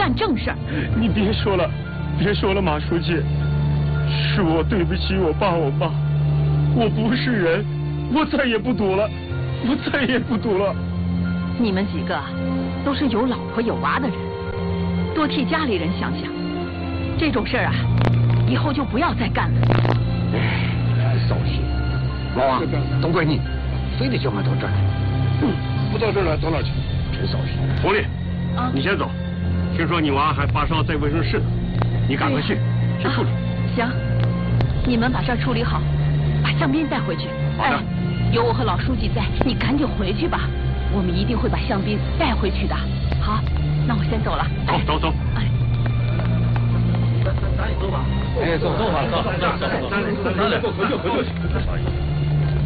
干正事儿。 你别说了，别说了，马书记，是我对不起我爸我妈，我不是人，我再也不赌了，我再也不赌了。 你们几个都是有老婆有娃的人，多替家里人想想。这种事儿啊，以后就不要再干了。 扫兴，老王，都怪你，非得叫俺到这儿来。 不到这儿来，到哪去？ 真扫兴。 红丽，你先走。听说你娃还发烧在卫生室呢，你赶快去处理。 行，你们把事儿处理好，把香槟带回去。 好的。 有我和老书记在，你赶紧回去吧。我们一定会把香槟带回去的。好，那我先走了。 走。 哎。 咱也走吧。 哎，走吧，走，咱俩回去。